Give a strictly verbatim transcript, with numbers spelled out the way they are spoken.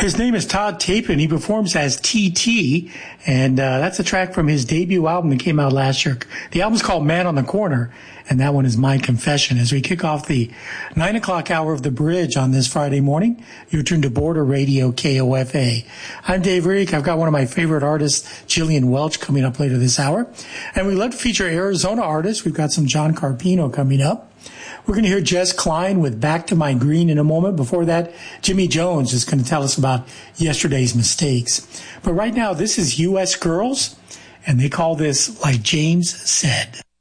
His name is Todd Tapin. He performs as T T, and uh, that's a track from his debut album that came out last year. The album's called Man on the Corner, and that one is My Confession. As we kick off the nine o'clock hour of The Bridge on this Friday morning, you're tuned to Border Radio K O F A. I'm Dave Reek. I've got one of my favorite artists, Jillian Welch, coming up later this hour. And we love to feature Arizona artists. We've got some John Carpino coming up. We're going to hear Jess Klein with Back to My Green in a moment. Before that, Jimmy Jones is going to tell us about yesterday's mistakes. But right now, this is U S Girls, and they call this Like James Said.